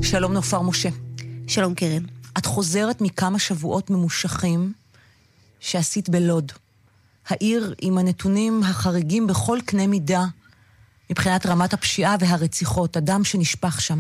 שלום נופר משה. שלום קרן. את חוזרת מכמה שבועות ממושכים שעשית בלוד. העיר עם הנתונים החריגים בכל קנה מידה, מבחינת רמת הפשיעה והרציחות, אדם שנשפך שם.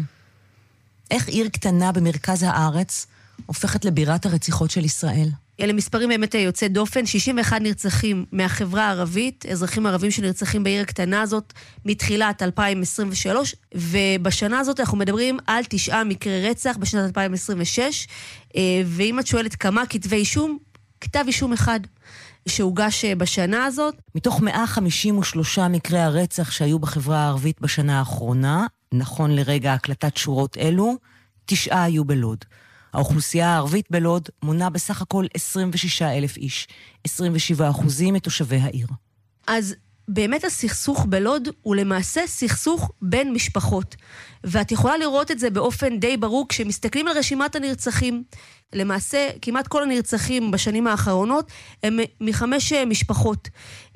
איך עיר קטנה במרכז הארץ הופכת לבירת הרציחות של ישראל? אלה מספרים באמת יוצא דופן, 61 נרצחים מהחברה הערבית, אזרחים ערבים שנרצחים בעיר הקטנה הזאת מתחילת 2023, ובשנה הזאת אנחנו מדברים על 9 מקרי רצח בשנת 2026, ואם את שואלת כמה כתבי אישום, כתב אישום אחד שהוגש בשנה הזאת. מתוך 153 מקרי הרצח שהיו בחברה הערבית בשנה האחרונה, נכון לרגע הקלטת שורות אלו, 9 היו בלוד. האוכלוסייה הערבית בלוד מונה בסך הכל 26,000 איש, 27% מתושבי העיר. אז באמת הסכסוך בלוד הוא למעשה סכסוך בין משפחות. ואת יכולה לראות את זה באופן די ברור כשמסתכלים על רשימת הנרצחים. למעשה כמעט כל הנרצחים בשנים האחרונות הם מ5 משפחות.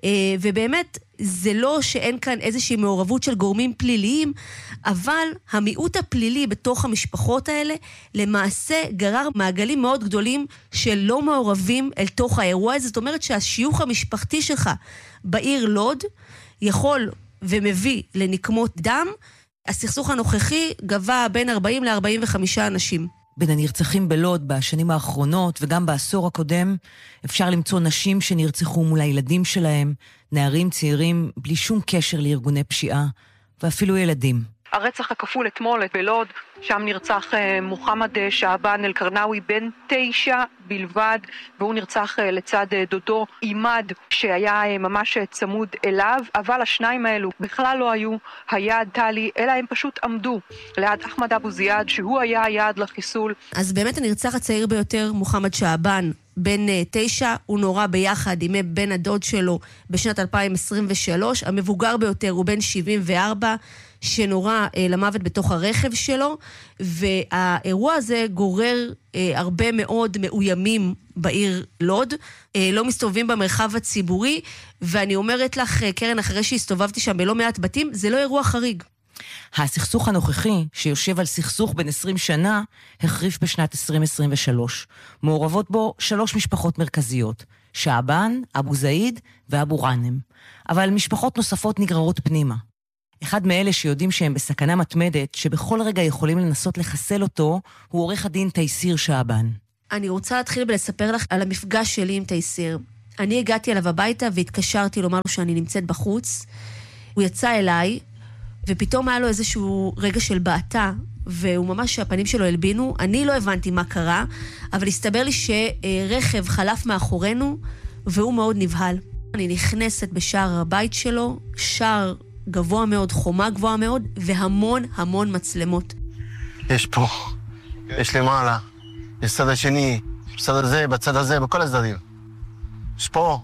ובאמת זה לא שאין כאן איזושהי מעורבות של גורמים פליליים, אבל המיעוט הפלילי בתוך המשפחות האלה למעשה גרר מעגלים מאוד גדולים שלא מעורבים אל תוך האירוע הזה. זאת אומרת שהשיוך המשפחתי שלך בעיר לוד יכול ומביא לנקמות דם. הסכסוך הנוכחי גבה בין 40 ל-45 אנשים. בין הנרצחים בלוד בשנים האחרונות וגם בעשור הקודם אפשר למצוא נשים שנרצחו מול הילדים שלהם, נערים צעירים בלי שום קשר לארגוני פשיעה, ואפילו ילדים. הרצח הכפול אתמול בלוד, שם נרצח מוחמד שעבן אל-קרנאווי בן 9 בלבד, והוא נרצח לצד דודו אימד שהיה ממש צמוד אליו, אבל השניים האלו בכלל לא היו היעד טלי, אלא הם פשוט עמדו ליד אחמד אבו זיאד, שהוא היה היעד לחיסול. אז באמת הנרצח הצעיר ביותר, מוחמד שעבן, בן 9, הוא נורא ביחד עם בן הדוד שלו בשנת 2023, המבוגר ביותר הוא בן 74, שנורא למוות בתוך הרכב שלו, והאירוע הזה גורר הרבה מאוד מאוימים בעיר לוד, לא מסתובבים במרחב הציבורי, ואני אומרת לך, קרן, אחרי שהסתובבתי שם בלא מעט בתים, זה לא אירוע חריג. הסכסוך הנוכחי, שיושב על סכסוך בין 20 שנה, החריף בשנת 2023. מעורבות בו 3 משפחות מרכזיות, שעבן, אבו זאיד ואבו רנם. אבל משפחות נוספות נגררות פנימה. אחד מאלה שיודעים שהם בסכנה מתמדת, שבכל רגע יכולים לנסות לחסל אותו, הוא עורך הדין תייסיר שעבן. אני רוצה להתחיל ולספר לך על המפגש שלי עם תייסיר. אני הגעתי אליו הביתה והתקשרתי לומר לו שאני נמצאת בחוץ. הוא יצא אליי, ופתאום היה לו איזשהו רגע של בעתה, והוא ממש, הפנים שלו הלבינו. אני לא הבנתי מה קרה, אבל הסתבר לי שרכב חלף מאחורינו, והוא מאוד נבהל. אני נכנסת בשער הבית שלו, שער גבוה מאוד, חומה גבוהה מאוד, והמון המון מצלמות. יש פה, יש למעלה, יש צד השני, בצד הזה, בצד הזה, בכל הצדדים. יש פה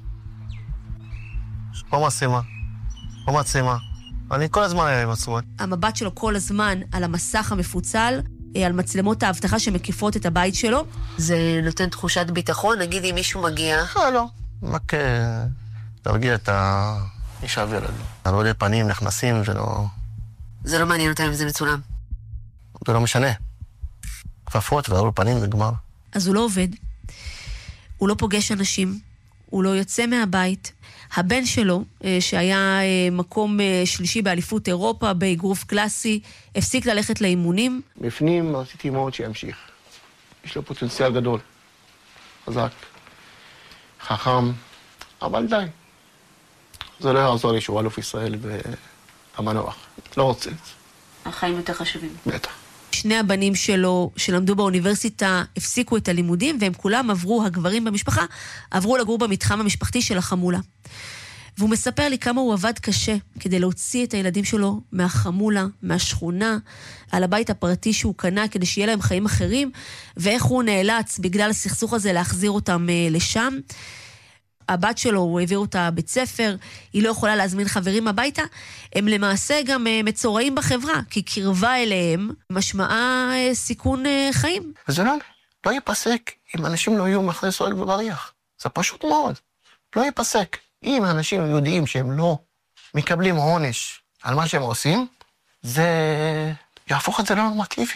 מצלמה, פה מצלמה. אני כל הזמן היה עם מצלמות. המבט שלו כל הזמן על המסך המפוצל, על מצלמות האבטחה שמקיפות את הבית שלו. זה נותן תחושת ביטחון, נגיד אם מישהו מגיע. לא, רק תרגיע את איש האוויר הזה. על עוד פנים נכנסים, זה לא מעניין אותם אם זה מצולם. זה לא משנה. כפפות ועל פנים זה גמר. אז הוא לא עובד. הוא לא פוגש אנשים. הוא לא יוצא מהבית. הבן שלו, שהיה מקום שלישי באליפות אירופה, באגרוף קלאסי, הפסיק ללכת לאימונים. בפנים רציתי מאוד שימשיך. יש לו פוטנציאל גדול. חזק. חכם. אבל די. זה לא יעזור לי שהוא אלוף ישראל והמנוח. לא רוצה את זה. החיים יותר חשובים. בטח. 2 הבנים שלו שלמדו באוניברסיטה הפסיקו את הלימודים, והם כולם עברו, הגברים במשפחה, עברו לגור במתחם המשפחתי של החמולה. והוא מספר לי כמה הוא עבד קשה כדי להוציא את הילדים שלו מהחמולה, מהשכונה, על הבית הפרטי שהוא קנה כדי שיהיה להם חיים אחרים, ואיך הוא נאלץ בגלל הסכסוך הזה להחזיר אותם לשם. הבת שלו, הוא העביר אותה בית ספר, היא לא יכולה להזמין חברים הביתה, הם למעשה גם מצורעים בחברה, כי קרבה אליהם משמעה סיכון חיים. וזה לא ייפסק אם אנשים לא יהיו מאחורי סורג ובריח. זה פשוט מאוד. לא ייפסק. אם האנשים יודעים שהם לא מקבלים עונש על מה שהם עושים, זה יהפוך את זה לנורמטיבי.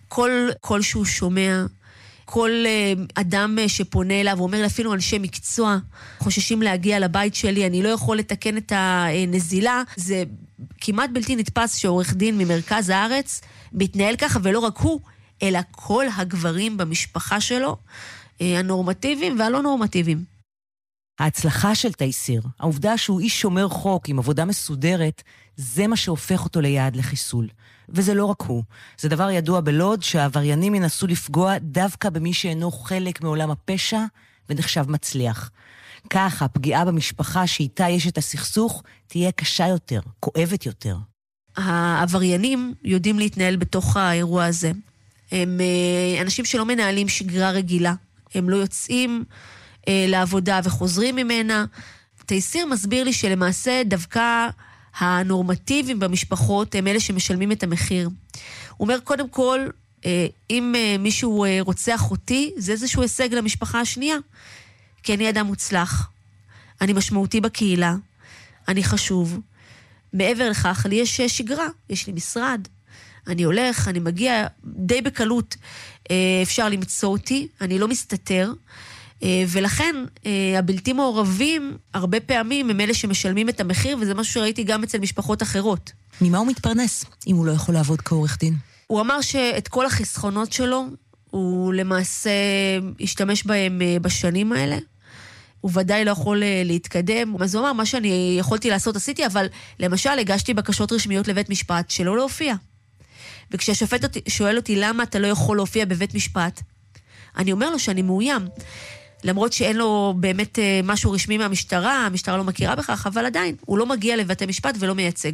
כל שהוא שומע, כל אדם שפונה אליו, הוא אומר אפילו אנשי מקצוע, חוששים להגיע לבית שלי, אני לא יכול לתקן את הנזילה, זה כמעט בלתי נתפס שעורך דין ממרכז הארץ מתנהל ככה, ולא רק הוא, אלא כל הגברים במשפחה שלו, הנורמטיביים והלא נורמטיביים. ההצלחה של תייסיר, העובדה שהוא איש שומר חוק עם עבודה מסודרת, זה מה שהופך אותו ליעד לחיסול. וזה לא רק הוא. זה דבר ידוע בלוד שהעבריינים ינסו לפגוע דווקא במי שאינו חלק מעולם הפשע ונחשב מצליח. כך הפגיעה במשפחה שאיתה יש את הסכסוך תהיה קשה יותר, כואבת יותר. העבריינים יודעים להתנהל בתוך האירוע הזה. הם אנשים שלא מנהלים שגרה רגילה. הם לא יוצאים לעבודה וחוזרים ממנה. תייסיר מסביר לי שלמעשה דווקא הנורמטיביים במשפחות הם אלה שמשלמים את המחיר. הוא אומר, קודם כל, אם מישהו רוצח אותי, זה איזשהו הישג למשפחה השנייה. כי אני אדם מוצלח. אני משמעותי בקהילה. אני חשוב. מעבר לכך, לי יש שגרה. יש לי משרד. אני הולך, אני מגיע די בקלות. אפשר למצוא אותי. אני לא מסתתר. ולכן הבלתי מעורבים הרבה פעמים הם אלה שמשלמים את המחיר, וזה משהו שראיתי גם אצל משפחות אחרות. ממה הוא מתפרנס אם הוא לא יכול לעבוד כעורך דין? הוא אמר שאת כל החסכונות שלו הוא למעשה השתמש בהם בשנים האלה. הוא ודאי לא יכול להתקדם. אז הוא אמר, מה שאני יכולתי לעשות עשיתי, אבל למשל הגשתי בקשות רשמיות לבית משפט שלא להופיע. וכשהשופט שואל אותי למה אתה לא יכול להופיע בבית משפט, אני אומר לו שאני מאוים. למרות שאין לו באמת משהו רשמי מהמשטרה, המשטרה לא מכירה בכך, אבל עדיין, הוא לא מגיע לבתי משפט ולא מייצג.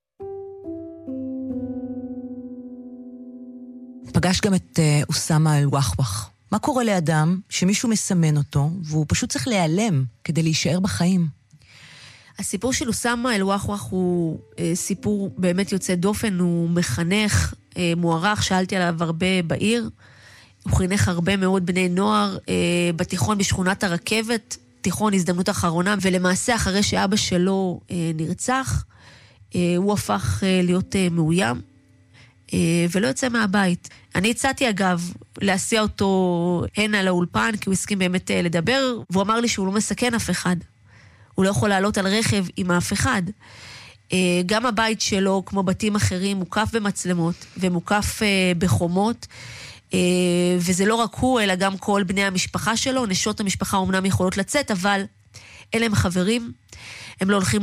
פגש גם את אוסמה אל-ווחווח. מה קורה לאדם שמישהו מסמן אותו, והוא פשוט צריך להיעלם כדי להישאר בחיים? הסיפור של אוסמה אל-ווחווח הוא סיפור באמת יוצא דופן, הוא מחנך, מוערך, שאלתי עליו הרבה בעיר, הוא חינך הרבה מאוד בני נוער בתיכון בשכונת הרכבת, תיכון הזדמנות האחרונה, ולמעשה אחרי שאבא שלו נרצח, הוא הפך להיות מאוים, ולא יוצא מהבית. אני הצעתי אגב להסיע אותו הנה לאולפן, כי הוא הסכים באמת לדבר, והוא אמר לי שהוא לא מסכן אף אחד. הוא לא יכול לעלות על רכב עם אף אחד. גם הבית שלו, כמו בתים אחרים, מוקף במצלמות, ומוקף בחומות, וזה לא רק הוא, אלא גם כל בני המשפחה שלו. נשות המשפחה אומנם יכולות לצאת, אבל אלה הם חברים, הם לא הולכים